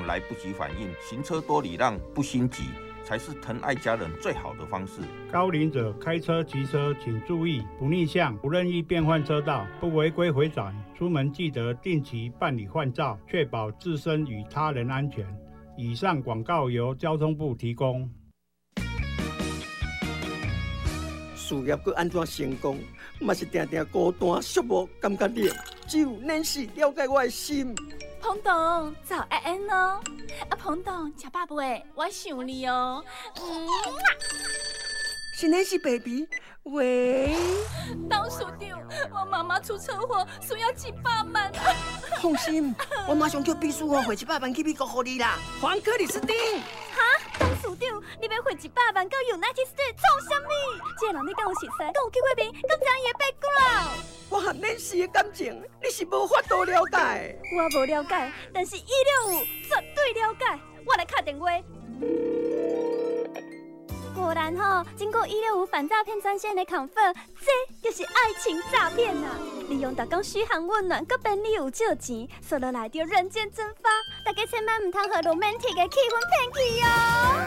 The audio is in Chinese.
来不及反应，行车多礼让，不心急，才是疼爱家人最好的方式。 高龄者开车、骑车请注意，不逆向、不任意变换车道、不违规回转，出门记得定期办理换照，确保自身与他人安全。以上广告由交通部提供。 事业要安怎成功，嘛是定定孤单寂寞，感觉冷。只有恁是了解我的心。 彭董，早安安哦！彭董，吃饱未？我想你哦。 是恁是 baby， 喂。 董事长，我妈妈出车祸，需要700万。 放心，我马上叫秘书汇100万去美国给你啦，还克里斯汀。 哈，董事长，你要汇100万到 United States 创啥物？这个人你敢有熟悉？敢有去过面？敢知伊的 background？ 我和恁是的感情，你是无法度了解。 我无了解，但是165绝对了解。我来打电话。果然吼，经过165反诈骗专线的confirm，这就是爱情诈骗啊！利用大家嘘寒问暖，佮便利有借钱，说落来就人间蒸发。大家千万唔通和 romantic 的气氛骗去哦。